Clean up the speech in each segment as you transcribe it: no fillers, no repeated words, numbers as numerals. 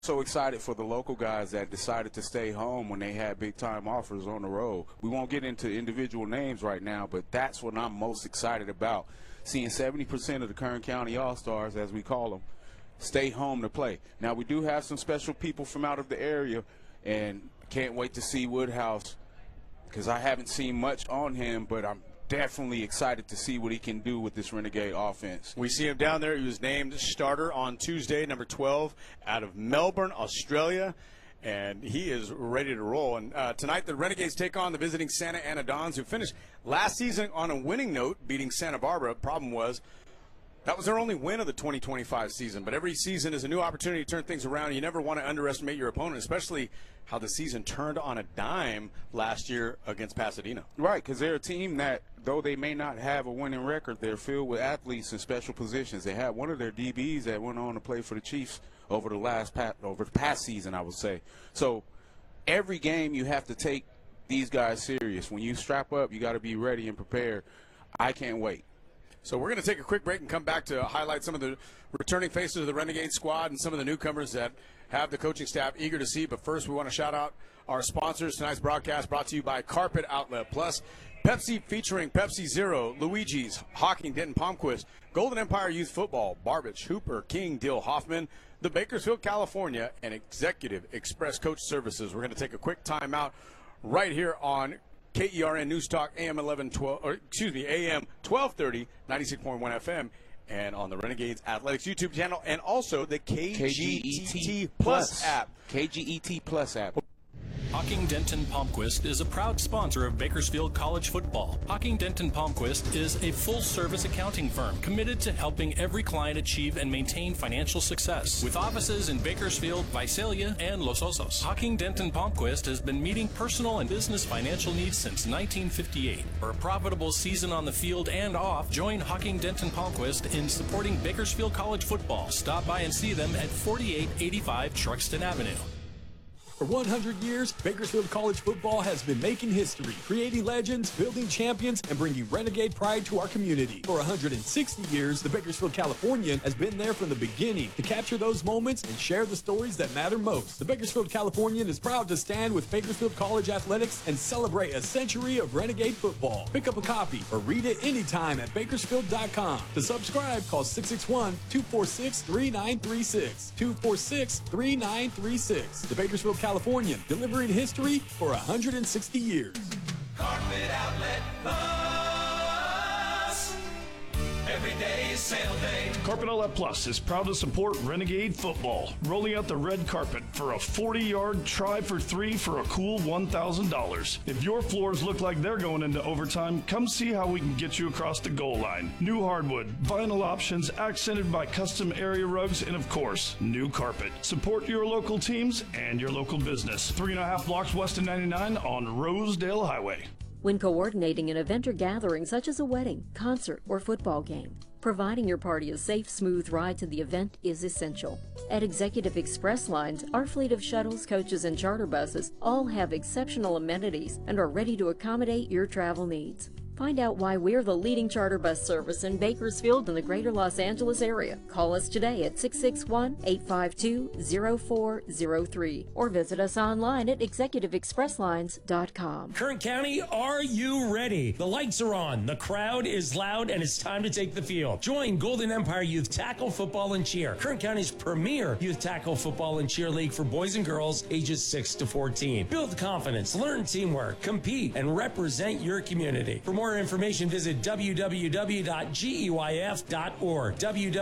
So excited for the local guys that decided to stay home when they had big-time offers on the road. We won't get into individual names right now, but that's what I'm most excited about, seeing 70% of the Kern County All-Stars, as we call them, stay home to play. Now, we do have some special people from out of the area, and can't wait to see Woodhouse because I haven't seen much on him, but I'm definitely excited to see what he can do with this Renegade offense. We see him down there. He was named starter on Tuesday, number 12, out of Melbourne, Australia, and he is ready to roll. And tonight the Renegades take on the visiting Santa Ana Dons, who finished last season on a winning note, beating Santa Barbara. Problem was, that was their only win of the 2025 season. But every season is a new opportunity to turn things around. You never want to underestimate your opponent, especially how the season turned on a dime last year against Pasadena. Right, because they're a team that, though they may not have a winning record, they're filled with athletes in special positions. They had one of their DBs that went on to play for the Chiefs over the past season, I would say. So every game you have to take these guys serious. When you strap up, you got to be ready and prepared. I can't wait. So we're going to take a quick break and come back to highlight some of the returning faces of the Renegade squad and some of the newcomers that have the coaching staff eager to see. But first, we want to shout out our sponsors. Tonight's broadcast brought to you by Carpet Outlet Plus, Pepsi featuring Pepsi Zero, Luigi's, Hocking, Denton, Palmquist, Golden Empire Youth Football, Barbich, Hooper, King, Dill, Hoffman, the Bakersfield, California, and Executive Express Coach Services. We're going to take a quick timeout right here on KERN News Talk AM 1230, 96.1 FM, and on the Renegades Athletics YouTube channel, and also the KGET Plus app. KGET Plus app. Hocking Denton Palmquist is a proud sponsor of Bakersfield College football. Hocking Denton Palmquist is a full-service accounting firm committed to helping every client achieve and maintain financial success. With offices in Bakersfield, Visalia, and Los Osos, Hocking Denton Palmquist has been meeting personal and business financial needs since 1958. For a profitable season on the field and off, join Hocking Denton Palmquist in supporting Bakersfield College football. Stop by and see them at 4885 Truxton Avenue. For 100 years, Bakersfield College football has been making history, creating legends, building champions, and bringing Renegade pride to our community. For 160 years, the Bakersfield Californian has been there from the beginning to capture those moments and share the stories that matter most. The Bakersfield Californian is proud to stand with Bakersfield College Athletics and celebrate a century of Renegade football. Pick up a copy or read it anytime at Bakersfield.com. To subscribe, call 661-246-3936. 246-3936. The Bakersfield Californian, delivering history for 160 years. Carpet Outlet Plus. Every day is sale day. Carpet Outlet Plus is proud to support Renegade football, rolling out the red carpet for a 40-yard try for three for a cool $1,000. If your floors look like they're going into overtime, come see how we can get you across the goal line. New hardwood, vinyl options accented by custom area rugs, and of course, new carpet. Support your local teams and your local business. 3.5 blocks west of 99 on Rosedale Highway. When coordinating an event or gathering such as a wedding, concert, or football game, providing your party a safe, smooth ride to the event is essential. At Executive Express Lines, our fleet of shuttles, coaches, and charter buses all have exceptional amenities and are ready to accommodate your travel needs. Find out why we're the leading charter bus service in Bakersfield and the greater Los Angeles area. Call us today at 661-852-0403 or visit us online at executiveexpresslines.com. Kern County, are you ready? The lights are on, the crowd is loud, and it's time to take the field. Join Golden Empire Youth Tackle Football and Cheer, Kern County's premier youth tackle football and cheer league for boys and girls ages 6 to 14. Build confidence, learn teamwork, compete, and represent your community. For more information, visit www.geyf.org.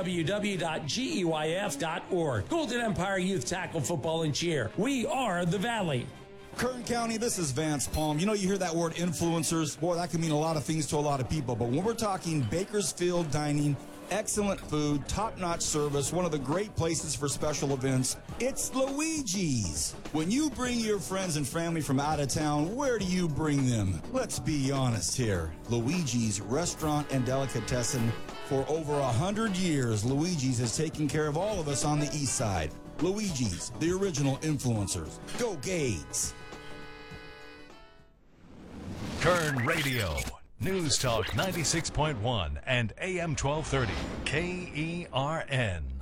www.geyf.org. Golden Empire Youth Tackle Football and Cheer. We are the Valley. Kern County, this is Vance Palm. You know, you hear that word influencers. Boy, that can mean a lot of things to a lot of people. But when we're talking Bakersfield dining, excellent food, top-notch service, one of the great places for special events, it's Luigi's. When you bring your friends and family from out of town, where do you bring them? Let's be honest here. Luigi's Restaurant and Delicatessen. For over 100 years, Luigi's has taken care of all of us on the east side. Luigi's, the original influencers. Go Gades! Kern Radio. News Talk 96.1 and AM 1230. KERN.